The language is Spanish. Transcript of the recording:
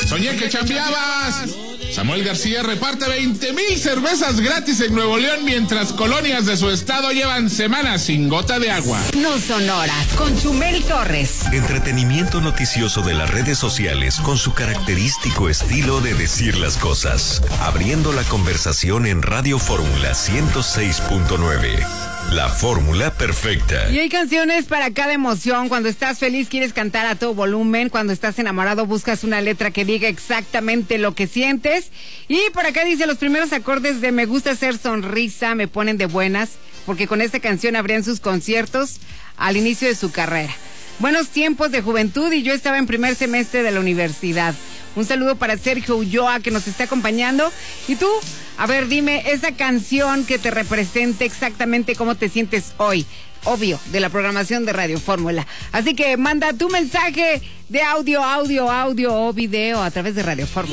Soñé que chambeabas. Samuel García reparte 20,000 cervezas gratis en Nuevo León mientras colonias de su estado llevan semanas sin gota de agua. No son horas con Chumel Torres. Entretenimiento noticioso de las redes sociales con su característico estilo de decir las cosas. Abriendo la conversación en Radio Fórmula 106.9. La fórmula perfecta. Y hay canciones para cada emoción. Cuando estás feliz quieres cantar a todo volumen. Cuando estás enamorado buscas una letra que diga exactamente lo que sientes. Y por acá dice: los primeros acordes de Me gusta hacer sonrisa me ponen de buenas, porque con esta canción abrían sus conciertos al inicio de su carrera. Buenos tiempos de juventud y yo estaba en primer semestre de la universidad. Un saludo para Sergio Ulloa, que nos está acompañando. Y tú, a ver, dime esa canción que te represente exactamente cómo te sientes hoy. Obvio, de la programación de Radio Fórmula. Así que manda tu mensaje de audio o video a través de Radio Fórmula.